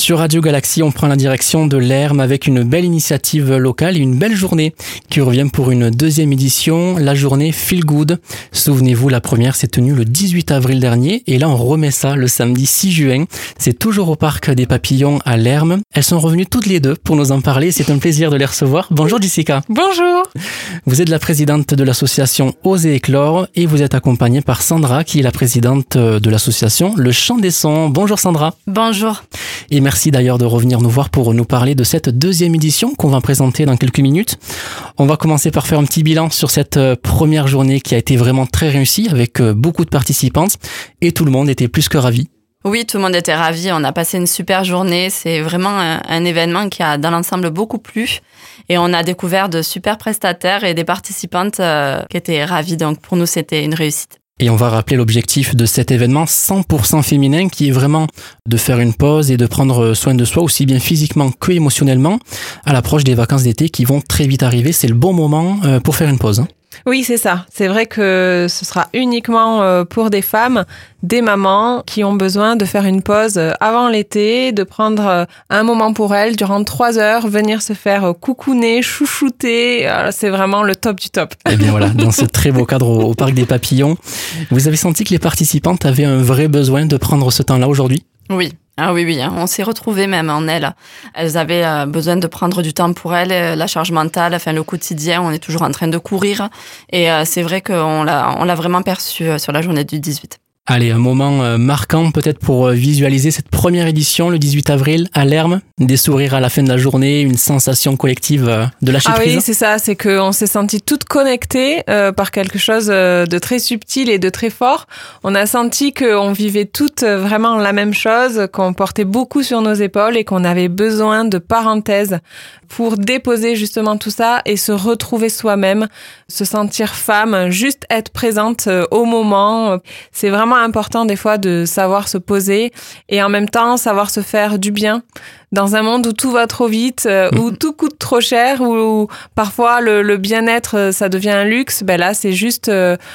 Sur Radio Galaxie, on prend la direction de l'Herm avec une belle initiative locale et une belle journée qui revient pour une deuxième édition, la journée Feel Good. Souvenez-vous, la première s'est tenue le 18 avril dernier et là on remet ça le samedi 6 juin. C'est toujours au Parc des Papillons à l'Herm. Elles sont revenues toutes les deux pour nous en parler. C'est un plaisir de les recevoir. Bonjour Jessica. Bonjour. Vous êtes la présidente de l'association Oser Éclore et vous êtes accompagnée par Sandra qui est la présidente de l'association Le Chant des Sons. Bonjour Sandra. Bonjour. Et merci d'ailleurs de revenir nous voir pour nous parler de cette deuxième édition qu'on va présenter dans quelques minutes. On va commencer par faire un petit bilan sur cette première journée qui a été vraiment très réussie avec beaucoup de participantes et tout le monde était plus que ravi. Oui, tout le monde était ravi. On a passé une super journée. C'est vraiment un événement qui a dans l'ensemble beaucoup plu. Et on a découvert de super prestataires et des participantes qui étaient ravies. Donc pour nous, c'était une réussite. Et on va rappeler l'objectif de cet événement 100% féminin qui est vraiment de faire une pause et de prendre soin de soi aussi bien physiquement que émotionnellement à l'approche des vacances d'été qui vont très vite arriver. C'est le bon moment pour faire une pause. Oui, c'est ça. C'est vrai que ce sera uniquement pour des femmes, des mamans qui ont besoin de faire une pause avant l'été, de prendre un moment pour elles durant 3 heures, venir se faire coucouner, chouchouter. C'est vraiment le top du top. Et bien voilà, dans ce très beau cadre au Parc des Papillons, vous avez senti que les participantes avaient un vrai besoin de prendre ce temps-là aujourd'hui ? Oui. Ah oui, on s'est retrouvés même en elles. Elles avaient besoin de prendre du temps pour elles, la charge mentale, enfin le quotidien, on est toujours en train de courir. Et c'est vrai qu'on l'a vraiment perçu sur la journée du 18. Allez, un moment marquant peut-être pour visualiser cette première édition, le 18 avril, à l'Herm. Des sourires à la fin de la journée, une sensation collective de lâcher prise. Ah oui, c'est ça, c'est qu'on s'est sentis toutes connectées par quelque chose de très subtil et de très fort. On a senti qu'on vivait toutes vraiment la même chose, qu'on portait beaucoup sur nos épaules et qu'on avait besoin de parenthèses pour déposer justement tout ça et se retrouver soi-même, se sentir femme, juste être présente au moment. C'est vraiment important des fois de savoir se poser et en même temps savoir se faire du bien dans un monde où tout va trop vite, où tout coûte trop cher, où parfois le bien-être ça devient un luxe. Ben là c'est juste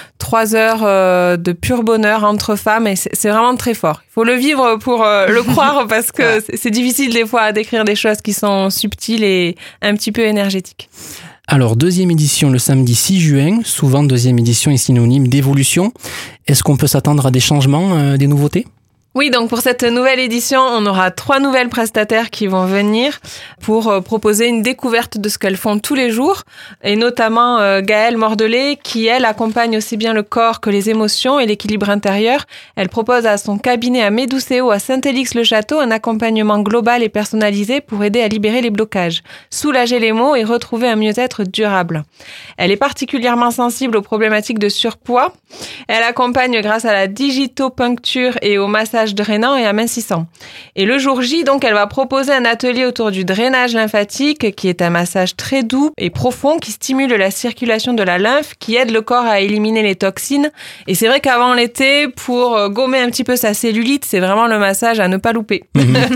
3 heures de pur bonheur entre femmes et c'est vraiment très fort. Il faut le vivre pour le croire parce que c'est difficile des fois à décrire des choses qui sont subtiles et un petit peu énergétiques. Alors, deuxième édition le samedi 6 juin. Souvent, deuxième édition est synonyme d'évolution. Est-ce qu'on peut s'attendre à des changements, des nouveautés ? Oui, donc pour cette nouvelle édition, on aura 3 nouvelles prestataires qui vont venir pour proposer une découverte de ce qu'elles font tous les jours, et notamment Gaëlle Mordelet qui, elle, accompagne aussi bien le corps que les émotions et l'équilibre intérieur. Elle propose à son cabinet à Médoucéo, à Saint-Élix-le-Château, un accompagnement global et personnalisé pour aider à libérer les blocages, soulager les maux et retrouver un mieux-être durable. Elle est particulièrement sensible aux problématiques de surpoids. Elle accompagne grâce à la digitopuncture et au massage drainant et amincissant. Et le jour J, donc, elle va proposer un atelier autour du drainage lymphatique, qui est un massage très doux et profond qui stimule la circulation de la lymphe, qui aide le corps à éliminer les toxines. Et c'est vrai qu'avant l'été, pour gommer un petit peu sa cellulite, c'est vraiment le massage à ne pas louper.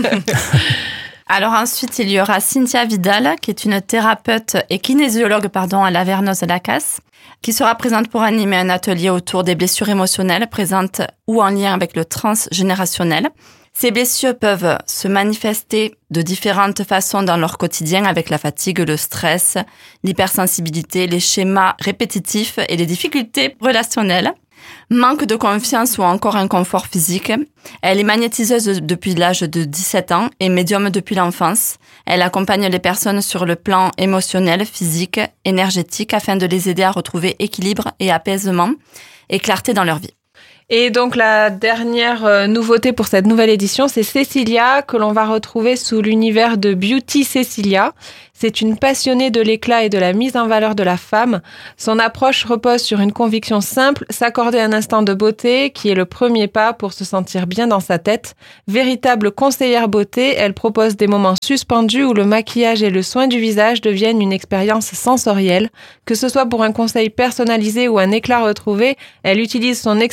Alors ensuite, il y aura Cynthia Vidal, qui est une thérapeute et kinésiologue à la Vernoz-Lacasse, qui sera présente pour animer un atelier autour des blessures émotionnelles présentes ou en lien avec le transgénérationnel. Ces blessures peuvent se manifester de différentes façons dans leur quotidien avec la fatigue, le stress, l'hypersensibilité, les schémas répétitifs et les difficultés relationnelles. Manque de confiance ou encore inconfort physique. Elle est magnétiseuse depuis l'âge de 17 ans et médium depuis l'enfance. Elle accompagne les personnes sur le plan émotionnel, physique, énergétique afin de les aider à retrouver équilibre et apaisement et clarté dans leur vie. Et donc la dernière nouveauté pour cette nouvelle édition, c'est Cécilia, que l'on va retrouver sous l'univers de Beauty Cécilia. C'est une passionnée de l'éclat et de la mise en valeur de la femme. Son approche repose sur une conviction simple, s'accorder un instant de beauté qui est le premier pas pour se sentir bien dans sa tête. Véritable conseillère beauté, elle propose des moments suspendus où le maquillage et le soin du visage deviennent une expérience sensorielle. Que ce soit pour un conseil personnalisé ou un éclat retrouvé, elle utilise son expertise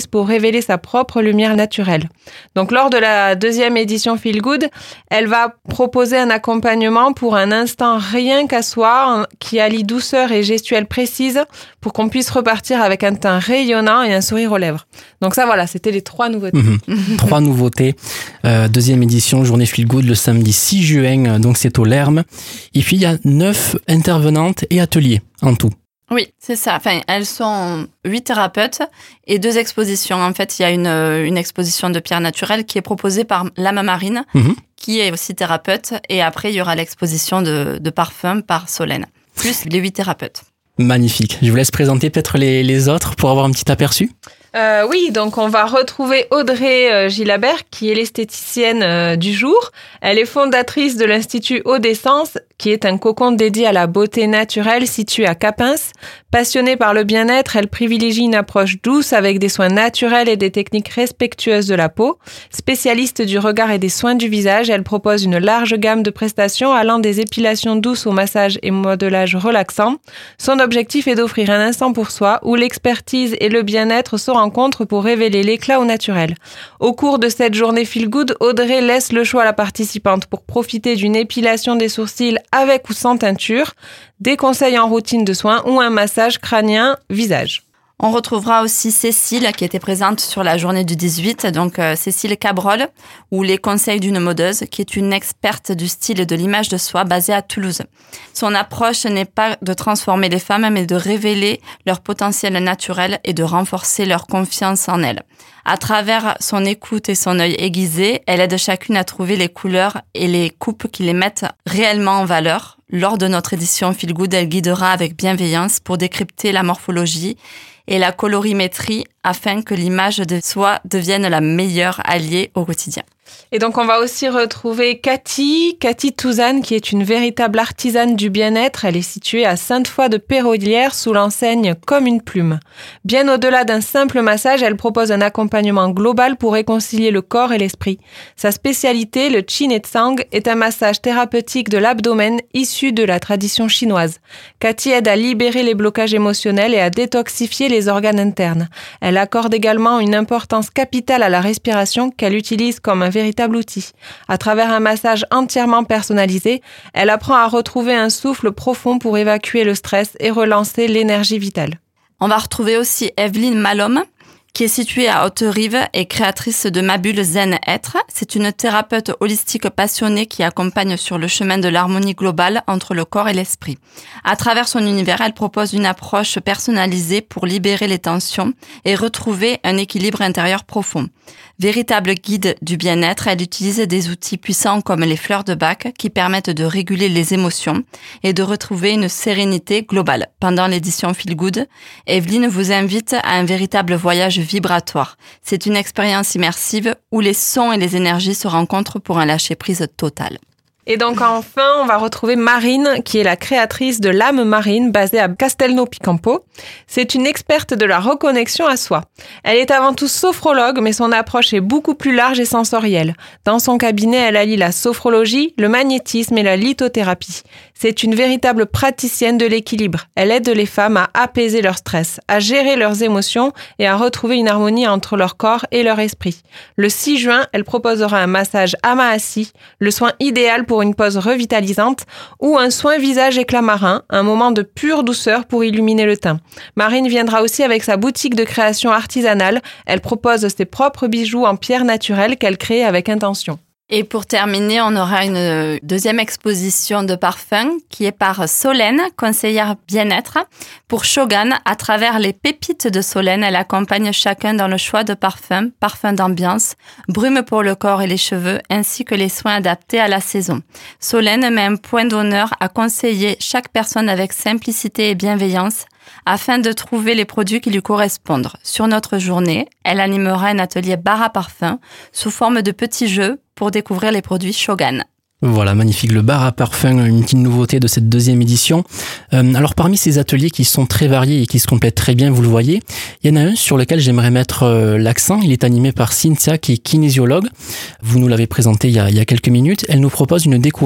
pour révéler sa propre lumière naturelle. Donc lors de la deuxième édition Feel Good, elle va proposer un accompagnement pour un instant rien qu'à soi qui allie douceur et gestuelle précise pour qu'on puisse repartir avec un teint rayonnant et un sourire aux lèvres. Donc ça voilà, c'était les 3 nouveautés. 3 nouveautés. Deuxième édition, journée Feel Good le samedi 6 juin, donc c'est au Lerme. Et puis il y a 9 intervenantes et ateliers en tout. Oui, c'est ça. Enfin, elles sont 8 thérapeutes et 2 expositions. En fait, il y a une exposition de pierre naturelle qui est proposée par Lame Marine, qui est aussi thérapeute. Et après, il y aura l'exposition de parfums par Solène, plus les 8 thérapeutes. Magnifique. Je vous laisse présenter peut-être les autres pour avoir un petit aperçu. Oui, donc on va retrouver Audrey Gilabert, qui est l'esthéticienne du jour. Elle est fondatrice de l'Institut Eau d'Essence, qui est un cocon dédié à la beauté naturelle situé à Capins. Passionnée par le bien-être, elle privilégie une approche douce avec des soins naturels et des techniques respectueuses de la peau. Spécialiste du regard et des soins du visage, elle propose une large gamme de prestations allant des épilations douces au massage et modelage relaxant. Son objectif est d'offrir un instant pour soi où l'expertise et le bien-être se rencontrent pour révéler l'éclat au naturel. Au cours de cette journée Feel Good, Audrey laisse le choix à la participante pour profiter d'une épilation des sourcils avec ou sans teinture, des conseils en routine de soins ou un massage crânien-visage. On retrouvera aussi Cécile qui était présente sur la journée du 18, donc Cécile Cabrol, ou les conseils d'une modeuse, qui est une experte du style et de l'image de soi basée à Toulouse. Son approche n'est pas de transformer les femmes, mais de révéler leur potentiel naturel et de renforcer leur confiance en elles. À travers son écoute et son œil aiguisé, elle aide chacune à trouver les couleurs et les coupes qui les mettent réellement en valeur. Lors de notre édition Feel Good, elle guidera avec bienveillance pour décrypter la morphologie et la colorimétrie afin que l'image de soi devienne la meilleure alliée au quotidien. Et donc, on va aussi retrouver Cathy Touzane, qui est une véritable artisane du bien-être. Elle est située à Sainte-Foy-de-Péronnière sous l'enseigne Comme une plume. Bien au-delà d'un simple massage, elle propose un accompagnement global pour réconcilier le corps et l'esprit. Sa spécialité, le Qin et Tsang, est un massage thérapeutique de l'abdomen issu de la tradition chinoise. Cathy aide à libérer les blocages émotionnels et à détoxifier les organes internes. Elle accorde également une importance capitale à la respiration qu'elle utilise comme un véritable outil. À travers un massage entièrement personnalisé, elle apprend à retrouver un souffle profond pour évacuer le stress et relancer l'énergie vitale. On va retrouver aussi Evelyne Malhomme, qui est située à Haute-Rive et créatrice de Ma Bulle Zen Être. C'est une thérapeute holistique passionnée qui accompagne sur le chemin de l'harmonie globale entre le corps et l'esprit. À travers son univers, elle propose une approche personnalisée pour libérer les tensions et retrouver un équilibre intérieur profond. Véritable guide du bien-être, elle utilise des outils puissants comme les fleurs de Bach qui permettent de réguler les émotions et de retrouver une sérénité globale. Pendant l'édition Feel Good, Evelyne vous invite à un véritable voyage vibratoire. C'est une expérience immersive où les sons et les énergies se rencontrent pour un lâcher-prise total. Et donc enfin, on va retrouver Marine, qui est la créatrice de Lame Marine, basée à Castelnau-Picampo. C'est une experte de la reconnexion à soi. Elle est avant tout sophrologue, mais son approche est beaucoup plus large et sensorielle. Dans son cabinet, elle allie la sophrologie, le magnétisme et la lithothérapie. C'est une véritable praticienne de l'équilibre. Elle aide les femmes à apaiser leur stress, à gérer leurs émotions et à retrouver une harmonie entre leur corps et leur esprit. Le 6 juin, elle proposera un massage Amaassi, le soin idéal pour une pose revitalisante, ou un soin visage éclat marin, un moment de pure douceur pour illuminer le teint. Marine viendra aussi avec sa boutique de création artisanale. Elle propose ses propres bijoux en pierre naturelle qu'elle crée avec intention. Et pour terminer, on aura une deuxième exposition de parfums qui est par Solène, conseillère bien-être. Pour Shogun, à travers les pépites de Solène, elle accompagne chacun dans le choix de parfums, parfums d'ambiance, brume pour le corps et les cheveux, ainsi que les soins adaptés à la saison. Solène met un point d'honneur à conseiller chaque personne avec simplicité et bienveillance, afin de trouver les produits qui lui correspondent. Sur notre journée, elle animera un atelier bar à parfum sous forme de petits jeux pour découvrir les produits Shogun. Voilà, magnifique, le bar à parfum, une petite nouveauté de cette deuxième édition. Alors parmi ces ateliers qui sont très variés et qui se complètent très bien, vous le voyez, il y en a un sur lequel j'aimerais mettre l'accent. Il est animé par Cynthia qui est kinésiologue. Vous nous l'avez présenté il y a quelques minutes. Elle nous propose une découverte